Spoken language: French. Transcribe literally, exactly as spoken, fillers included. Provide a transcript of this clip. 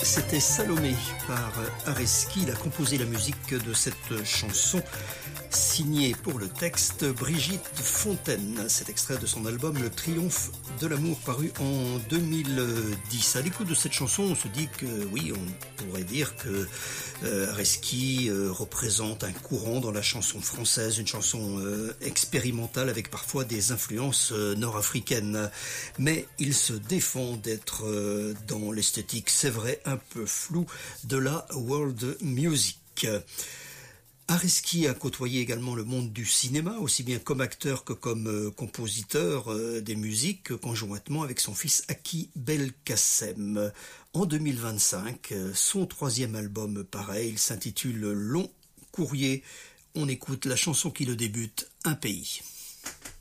C'était Salomé par Areski. Il a composé la musique de cette chanson, signée pour le texte Brigitte Fontaine. Cet extrait de son album Le Triomphe de l'amour, paru en deux mille dix. À l'écoute de cette chanson, on se dit que oui, on pourrait dire que euh, Areski euh, représente un courant dans la chanson française, une chanson euh, expérimentale avec parfois des influences euh, nord-africaines. Mais il se défend d'être euh, dans l'esthétique, c'est vrai, un peu floue de la world music. Areski a côtoyé également le monde du cinéma, aussi bien comme acteur que comme euh, compositeur euh, des musiques, conjointement avec son fils Aki Belkacem. En deux mille vingt-cinq, euh, son troisième album paraît, il s'intitule Long Courrier. On écoute la chanson qui le débute, Un pays.